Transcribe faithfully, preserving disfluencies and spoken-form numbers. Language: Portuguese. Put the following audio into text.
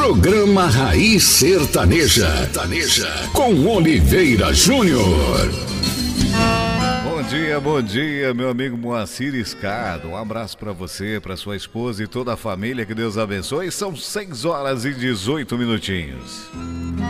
Programa Raiz Sertaneja. Sertaneja. Com Oliveira Júnior. Bom dia, bom dia, meu amigo Moacir Escado. Um abraço para você, para sua esposa e toda a família. Que Deus abençoe. São seis horas e dezoito minutinhos.